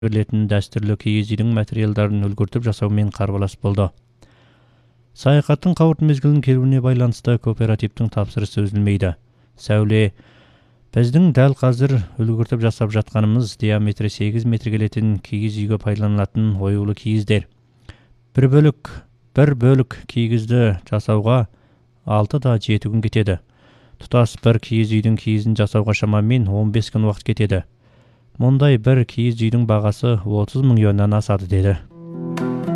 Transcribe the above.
берилетін дәстүрлі киіз үйдің материалдарын үлгіртіп жасаумен қарбалас болды. Саяхаттың қауырт мезгілін келуіне байланысты кооперативтің тапсырысы үзілмейді. Сәуле, біздің дәл қазір үлгіртіп жасап жатқанымыз диаметрі 8 метр келетін киіз үйге пайдаланылатын оюлы киіздер. Bir bölük киізді жасауға 6-7 күн кетеді. Тұтас бір киіз үйдің киізін жасауға шамамен 15 күн уақыт кетеді. Мұндай бір киіз үйдің бағасы 30 мың юаннан асады деді.